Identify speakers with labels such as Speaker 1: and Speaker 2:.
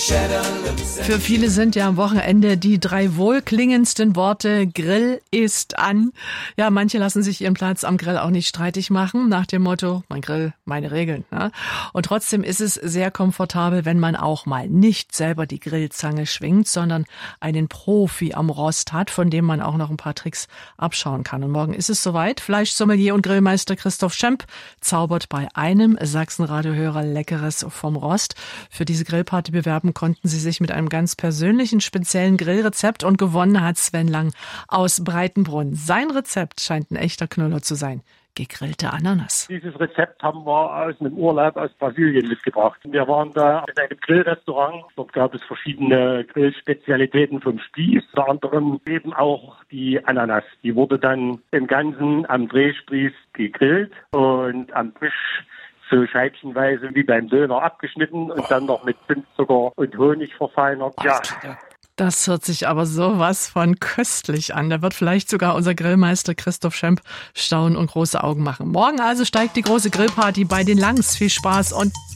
Speaker 1: Für viele sind ja am Wochenende die 3 wohlklingendsten Worte Grill ist an. Ja, manche lassen sich ihren Platz am Grill auch nicht streitig machen, nach dem Motto, mein Grill, meine Regeln. Ne? Und trotzdem ist es sehr komfortabel, wenn man auch mal nicht selber die Grillzange schwingt, sondern einen Profi am Rost hat, von dem man auch noch ein paar Tricks abschauen kann. Und morgen ist es soweit. Fleischsommelier und Grillmeister Christoph Schemp zaubert bei einem Sachsen-Radio-Hörer Leckeres vom Rost. Für diese Grillparty bewerben konnten sie sich mit einem ganz persönlichen, speziellen Grillrezept und gewonnen hat Sven Lang aus Breitenbrunn. Sein Rezept scheint ein echter Knüller zu sein. Gegrillte Ananas.
Speaker 2: Dieses Rezept haben wir aus einem Urlaub aus Brasilien mitgebracht. Wir waren da in einem Grillrestaurant. Dort gab es verschiedene Grillspezialitäten vom Spieß. Unter anderem eben auch die Ananas. Die wurde dann im Ganzen am Drehspieß gegrillt und am Tisch so scheibchenweise wie beim Döner abgeschnitten und dann noch mit Zimtzucker und Honig verfeinert. Ja.
Speaker 1: Das hört sich aber sowas von köstlich an. Da wird vielleicht sogar unser Grillmeister Christoph Schemp staunen und große Augen machen. Morgen also steigt die große Grillparty bei den Langs. Viel Spaß und